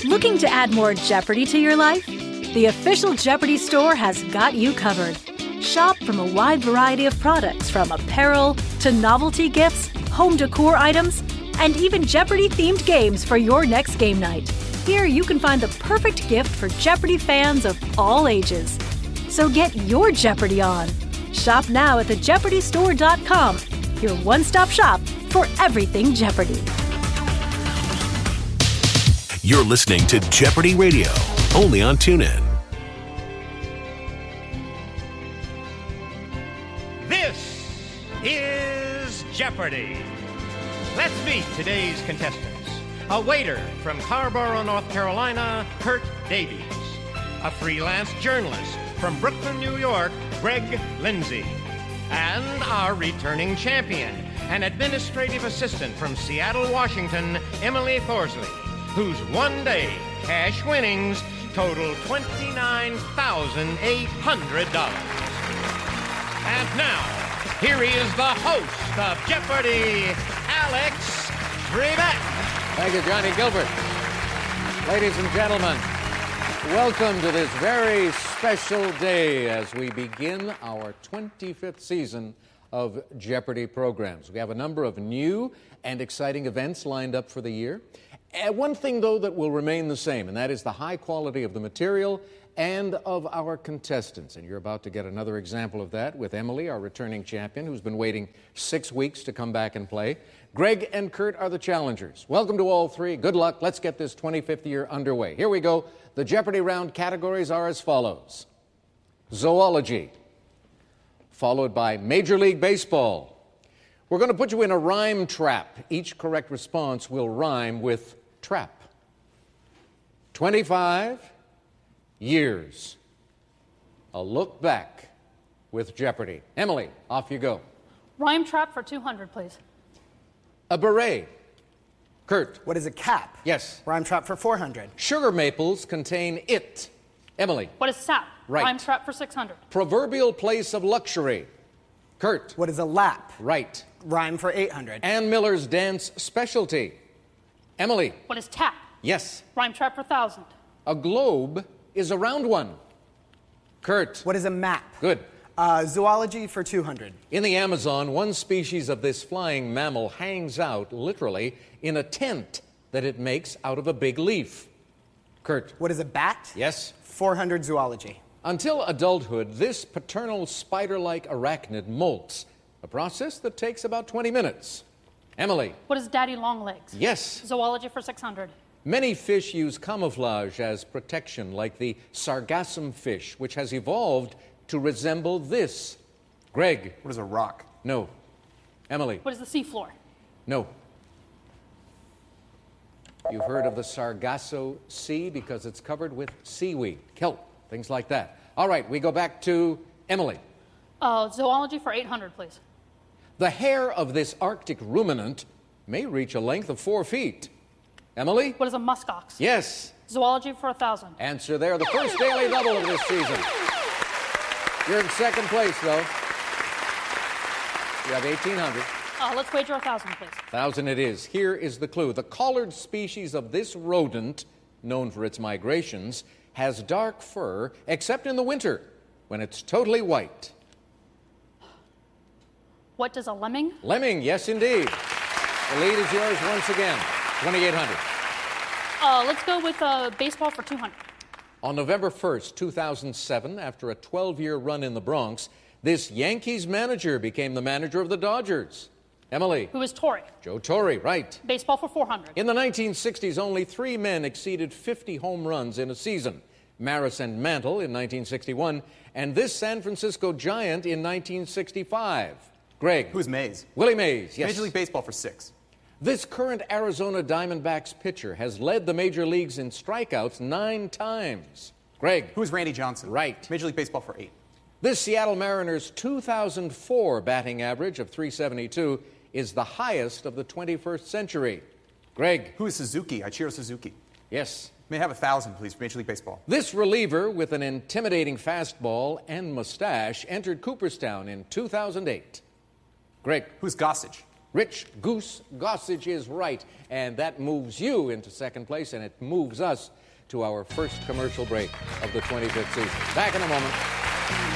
Looking to add more Jeopardy to your life? The official Jeopardy store has got you covered. Shop from a wide variety of products, from apparel to novelty gifts, home decor items, and even Jeopardy-themed games for your next game night. Here you can find the perfect gift for Jeopardy fans of all ages. So get your Jeopardy on. Shop now at thejeopardystore.com, your one-stop shop for everything Jeopardy. You're listening to Jeopardy Radio, only on TuneIn. This is Jeopardy! Let's meet today's contestants. A waiter from Carrboro, North Carolina, Kurt Davies. A freelance journalist from Brooklyn, New York, Greg Lindsay. And our returning champion, an administrative assistant from Seattle, Washington, Emily Thorsley, whose one-day cash winnings total $29,800. And now, here he is, the host of Jeopardy, Alex Trebek. Thank you, Johnny Gilbert. Ladies and gentlemen, welcome to this very special day as we begin our 25th season of Jeopardy programs. We have a number of new and exciting events lined up for the year. One thing, though, that will remain the same, and that is the high quality of the material and of our contestants. And you're about to get another example of that with Emily, our returning champion, who's been waiting 6 weeks to come back and play. Greg and Kurt are the challengers. Welcome to all three. Good luck. Let's get this 25th year underway. Here we go. The Jeopardy round categories are as follows. Zoology, followed by Major League Baseball. We're going to put you in a rhyme trap. Each correct response will rhyme with trap. 25 years. A look back with Jeopardy. Emily, off you go. Rhyme trap for 200, please. A beret. Kurt. What is a cap? Yes. Rhyme trap for 400. Sugar maples contain it. Emily. What is sap? Right. Rhyme trap for 600. Proverbial place of luxury. Kurt. What is a lap? Right. Rhyme for 800. Ann Miller's dance specialty. Emily. What is tap? Yes. Rhyme trap for 1,000. A globe is a round one. Kurt. What is a map? Good. Zoology for 200. In the Amazon, one species of this flying mammal hangs out, literally, in a tent that it makes out of a big leaf. Kurt. What is a bat? Yes. 400 zoology. Until adulthood, this paternal spider-like arachnid molts, a process that takes about 20 minutes. Emily. What is daddy long legs? Yes. Zoology for 600. Many fish use camouflage as protection, like the sargassum fish, which has evolved to resemble this. Greg. What is a rock? No. Emily. What is the seafloor? No. You've heard of the Sargasso Sea because it's covered with seaweed, kelp, things like that. All right, we go back to Emily. Zoology for 800, please. The hair of this Arctic ruminant may reach a length of 4 feet. Emily? What is a muskox? Yes. Zoology for 1,000. Answer there, the first daily double of this season. You're in second place, though. You have 1,800. Let's wager 1,000, please. 1,000 it is. Here is the clue. The collared species of this rodent, known for its migrations, has dark fur, except in the winter, when it's totally white. What does a lemming? Lemming, yes, indeed. The lead is yours once again. 2,800. Let's go with baseball for 200. On November 1st, 2007, after a 12-year run in the Bronx, this Yankees manager became the manager of the Dodgers. Emily. Who is Torre? Joe Torre, right. Baseball for 400. In the 1960s, only 3 men exceeded 50 home runs in a season. Maris and Mantle in 1961, and this San Francisco Giant in 1965. Greg. Who's Mays? Willie Mays, yes. Major League Baseball for 6. This current Arizona Diamondbacks pitcher has led the major leagues in strikeouts 9 times. Greg. Who is Randy Johnson? Right. Major League Baseball for 8. This Seattle Mariners' 2004 batting average of .372 is the highest of the 21st century. Greg. Who is Suzuki? Ichiro Suzuki. Yes. May I have 1,000, please, for Major League Baseball? This reliever with an intimidating fastball and mustache entered Cooperstown in 2008. Greg. Who's Gossage? Rich Goose Gossage is right, and that moves you into second place, and it moves us to our first commercial break of the 25th season. Back in a moment.